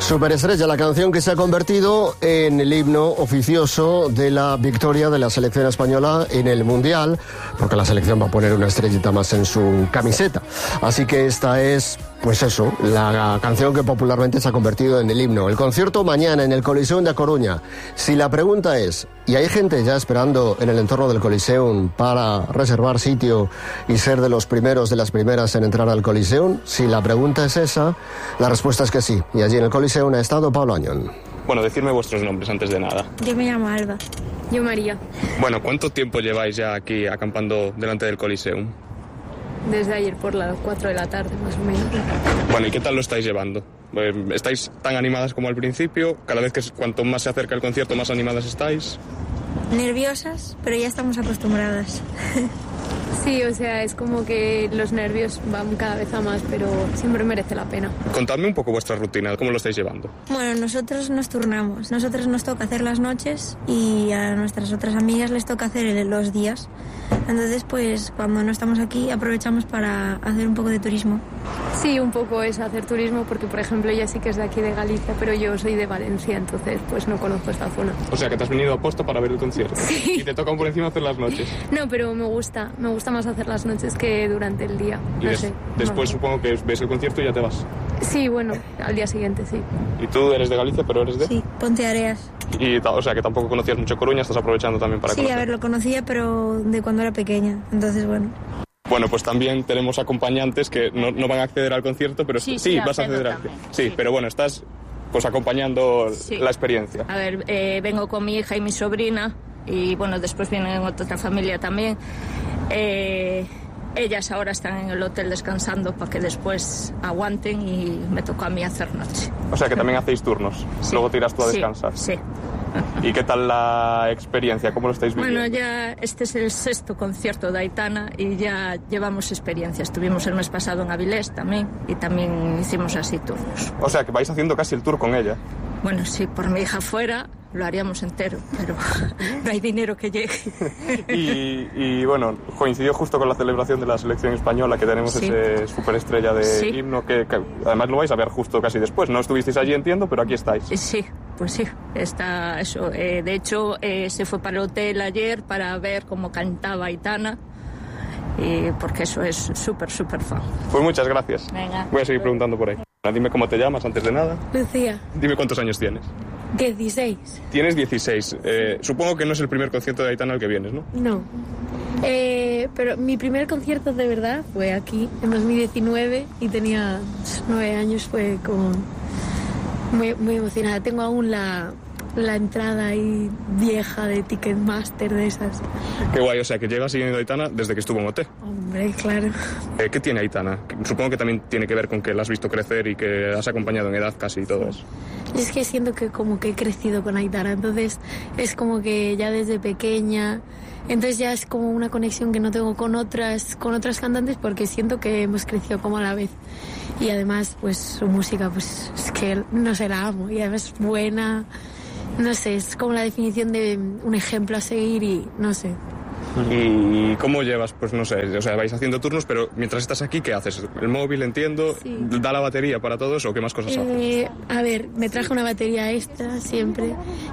Superestrella, la canción que se ha convertido en el himno oficioso de la victoria de la selección española en el Mundial, porque la selección va a poner una estrellita más en su camiseta. Así que esta es, pues eso, la canción que popularmente se ha convertido en el himno. El concierto mañana en el Coliseum de A Coruña. Si la pregunta es, ¿y hay gente ya esperando en el entorno del Coliseum para reservar sitio y ser de los primeros, de las primeras en entrar al Coliseum? Si la pregunta es esa, la respuesta es que sí. Y allí en el Coliseum ha estado Pablo Añón. Bueno, decirme vuestros nombres antes de nada. Yo me llamo Alba. Yo María. Bueno, ¿cuánto tiempo lleváis ya aquí acampando delante del Coliseum? Desde ayer por las 4 de la tarde, más o menos. Bueno, ¿y qué tal lo estáis llevando? ¿Estáis tan animadas como al principio? Cada vez que cuanto más se acerca el concierto, más animadas estáis. Nerviosas, pero ya estamos acostumbradas. Sí, o sea, es como que los nervios van cada vez a más, pero siempre merece la pena. Contadme un poco vuestra rutina, ¿cómo lo estáis llevando? Bueno, nosotros nos turnamos. Nosotros nos toca hacer las noches y a nuestras otras amigas les toca hacer los días. Entonces, pues, cuando no estamos aquí, aprovechamos para hacer un poco de turismo. Sí, un poco es hacer turismo, porque, por ejemplo, ella sí que es de aquí de Galicia, pero yo soy de Valencia, entonces, pues, no conozco esta zona. O sea, que te has venido a posta para ver el concierto. Sí. Y te toca por encima hacer las noches. No, pero me gusta más hacer las noches que durante el día. Y después supongo que ves el concierto y ya te vas. Sí, bueno, al día siguiente, sí. ¿Y tú eres de Galicia, pero eres de...? Sí, Ponteareas. Y, o sea, que tampoco conocías mucho Coruña, estás aprovechando también para conocer. Sí, a ver, lo conocía, pero de cuando era pequeña, entonces, bueno. Bueno, pues también tenemos acompañantes que no van a acceder al concierto, pero sí vas a acceder al... Sí, pero bueno, estás pues acompañando la experiencia. A ver, vengo con mi hija y mi sobrina, y bueno, después vienen otra familia también. Ellas ahora están en el hotel descansando para que después aguanten y me tocó a mí hacer noche. O sea que también hacéis turnos, luego tiras tú a descansar. Sí. ¿Y qué tal la experiencia? ¿Cómo lo estáis viviendo? Bueno, ya este es el 6º concierto de Aitana y ya llevamos experiencia. Estuvimos el mes pasado en Avilés también y también hicimos así turnos. O sea que vais haciendo casi el tour con ella. Bueno, si por mi hija fuera, lo haríamos entero, pero no hay dinero que llegue. Y bueno, coincidió justo con la celebración de la selección española, que tenemos ese superestrella de himno, que además lo vais a ver justo casi después. No estuvisteis allí, entiendo, pero aquí estáis. Sí, pues sí, está eso. De hecho, se fue para el hotel ayer para ver cómo cantaba Aitana, porque eso es súper fan. Pues muchas gracias. Venga. Voy a seguir preguntando por ahí. Dime cómo te llamas antes de nada. Lucía. Dime cuántos años tienes. 16. Tienes 16. Supongo que no es el primer concierto de Aitana al que vienes, ¿no? No. Pero mi primer concierto de verdad fue aquí, en 2019, y tenía 9 años, fue como muy emocionada. Tengo aún la entrada ahí vieja de Ticketmaster, de esas. Qué guay, o sea, que llevas siguiendo a Aitana desde que estuvo en OT. Hombre, claro. ¿Qué tiene Aitana? Supongo que también tiene que ver con que la has visto crecer y que has acompañado en edad casi y todo eso. Es que siento que como que he crecido con Aitana, entonces es como que ya desde pequeña, entonces ya es como una conexión que no tengo con otras cantantes, porque siento que hemos crecido como a la vez. Y además, pues su música, pues es que no sé, la amo, y además es buena. No sé, es como la definición de un ejemplo a seguir y no sé. ¿Y cómo llevas? Pues no sé, o sea, vais haciendo turnos, pero mientras estás aquí, ¿qué haces? ¿El móvil, entiendo? Sí. ¿Da la batería para todo eso o qué más cosas haces? A ver, me traje una batería extra siempre,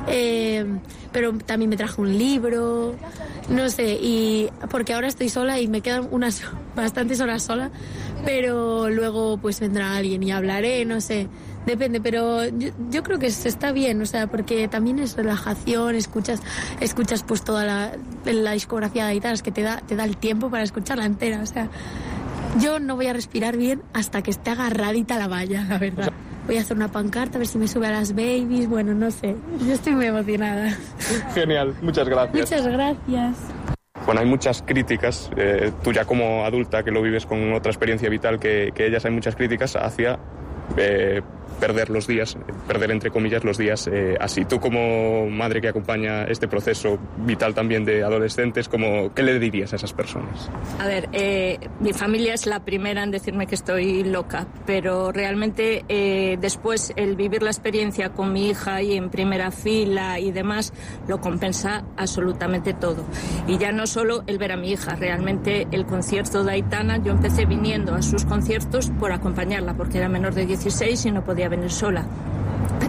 pero también me traje un libro, no sé, y porque ahora estoy sola y me quedan bastantes horas sola, pero luego pues vendrá alguien y hablaré, no sé. Depende, pero yo creo que está bien, o sea, porque también es relajación, escuchas pues toda la discografía de Aitana, que te da el tiempo para escucharla entera, o sea, yo no voy a respirar bien hasta que esté agarradita a la valla, la verdad. Voy a hacer una pancarta, a ver si me sube a las babies, bueno, no sé, yo estoy muy emocionada. Genial, muchas gracias. Muchas gracias. Bueno, hay muchas críticas, tú ya como adulta que lo vives con otra experiencia vital que ellas, hay muchas críticas hacia perder los días, perder entre comillas los días así. Tú como madre que acompaña este proceso vital también de adolescentes, ¿qué le dirías a esas personas? A ver, mi familia es la primera en decirme que estoy loca, pero realmente después el vivir la experiencia con mi hija y en primera fila y demás lo compensa absolutamente todo. Y ya no solo el ver a mi hija, realmente el concierto de Aitana, yo empecé viniendo a sus conciertos por acompañarla, porque era menor de 16 y no podía venir sola.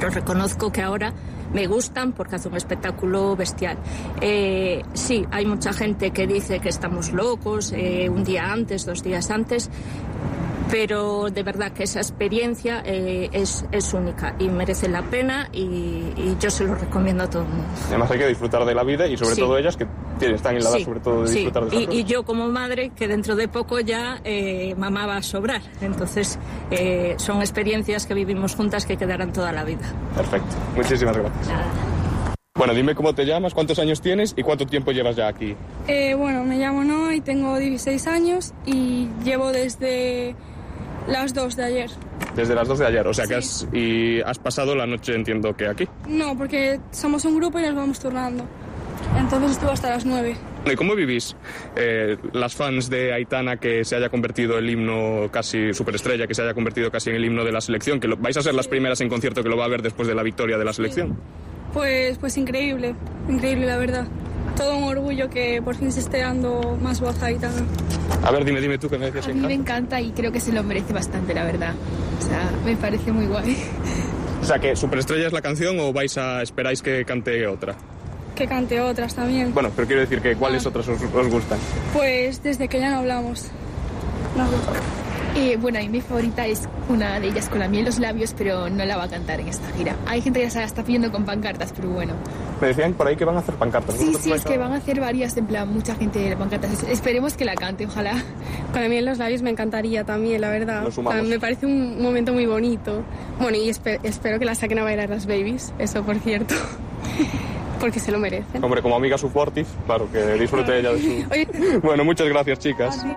pero reconozco que ahora me gustan porque hace un espectáculo bestial. Sí, hay mucha gente que dice que estamos locos, un día antes, 2 días antes, pero de verdad que esa experiencia es única y merece la pena y yo se lo recomiendo a todo el mundo. Además hay que disfrutar de la vida y sobre todo ellas que están en la edad sobre todo de disfrutar de y yo como madre que dentro de poco ya mamá va a sobrar, entonces son experiencias que vivimos juntas que quedarán toda la vida. Perfecto, muchísimas gracias. Nada. Bueno, dime cómo te llamas, cuántos años tienes y cuánto tiempo llevas ya aquí. Bueno, me llamo Noa y tengo 16 años y llevo desde las 2 de ayer. Desde las 2 de ayer, o sea sí. que has pasado la noche, entiendo que aquí. No, porque somos un grupo y nos vamos turnando. Entonces estuve hasta las 9. ¿Y cómo vivís las fans de Aitana que se haya convertido el himno casi superestrella, que se haya convertido casi en el himno de la selección? Que vais a ser las primeras en concierto que lo va a ver después de la victoria de la selección. Pues increíble, la verdad. Todo un orgullo que por fin se esté dando más voz a Aitana. A ver, dime tú qué me decías. A mí me encanta y creo que se lo merece bastante, la verdad. O sea, me parece muy guay. O sea, que superestrella es la canción o esperáis que cante otra. Que cante otras también. Bueno, pero quiero decir que ¿cuáles otras os gustan? Pues desde que ya no hablamos. Nos gusta. Bueno, a mí mi favorita es una de ellas con la miel en los labios, pero no la va a cantar en esta gira. Hay gente que ya se la está pidiendo con pancartas, pero bueno. Me decían por ahí que van a hacer pancartas. Sí, es que van a hacer varias, en plan, mucha gente de pancartas. Esperemos que la cante, ojalá. Con la miel en los labios me encantaría también, la verdad. Me parece un momento muy bonito. Bueno, y espero que la saquen a bailar las babies, eso por cierto. Porque se lo merecen. Hombre, como amiga supportive, claro, que disfrute ella de su... Bueno, muchas gracias, chicas.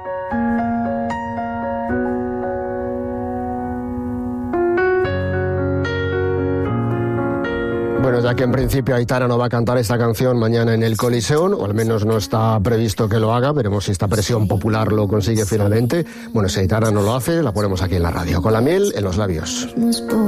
Bueno, ya que en principio Aitana no va a cantar esta canción mañana en el Coliseum, o al menos no está previsto que lo haga, veremos si esta presión popular lo consigue finalmente. Bueno, si Aitana no lo hace, la ponemos aquí en la radio, con la miel en los labios.